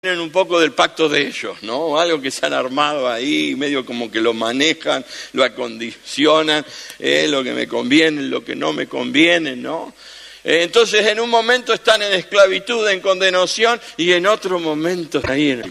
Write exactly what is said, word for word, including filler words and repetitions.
Tienen un poco del pacto de ellos, ¿no? Algo que se han armado ahí, medio como que lo manejan, lo acondicionan, eh, lo que me conviene, lo que no me conviene, ¿no? Eh, entonces en un momento están en esclavitud, en condenación, y en otro momento ahí en el